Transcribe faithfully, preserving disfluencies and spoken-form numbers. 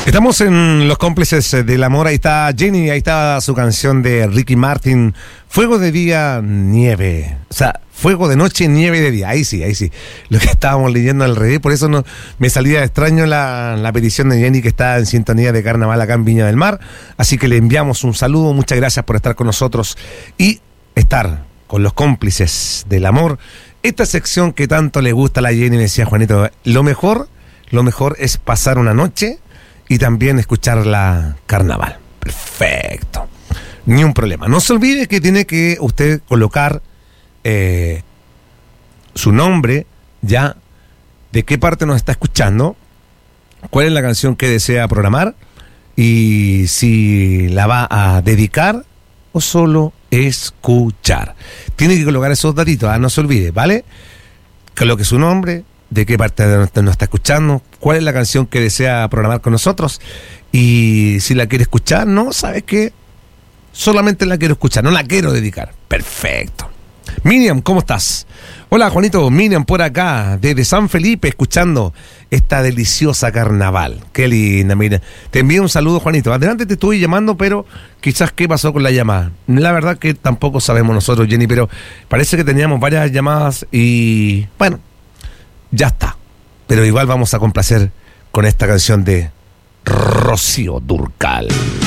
Estamos en Los Cómplices del Amor. Ahí está Jenny, ahí está su canción de Ricky Martin, Fuego de día, nieve. O sea, fuego de noche, nieve de día. Ahí sí, ahí sí. Lo que estábamos leyendo al revés. Por eso no me salía extraño la, la petición de Jenny, que está en sintonía de carnaval acá en Viña del Mar. Así que le enviamos un saludo. Muchas gracias por estar con nosotros y estar con Los Cómplices del Amor. Esta sección que tanto le gusta a la Jenny, me decía Juanito, lo mejor, lo mejor es pasar una noche y también escuchar la carnaval. Perfecto. Ni un problema. No se olvide que tiene que usted colocar eh, su nombre, ya, de qué parte nos está escuchando, cuál es la canción que desea programar y si la va a dedicar o solo escuchar. Tiene que colocar esos datitos, ¿eh? No se olvide, ¿vale? Coloque su nombre, de qué parte nos está escuchando, cuál es la canción que desea programar con nosotros y si la quiere escuchar, no, ¿sabes qué? Solamente la quiero escuchar, no la quiero dedicar. Perfecto. Miriam, ¿cómo estás? Hola, Juanito. Miriam por acá, desde San Felipe, escuchando esta deliciosa carnaval. Qué linda, Miriam. Te envío un saludo, Juanito. Adelante, te estuve llamando, pero quizás qué pasó con la llamada. La verdad que tampoco sabemos nosotros, Jenny, pero parece que teníamos varias llamadas y bueno, ya está. Pero igual vamos a complacer con esta canción de Rocío Dúrcal.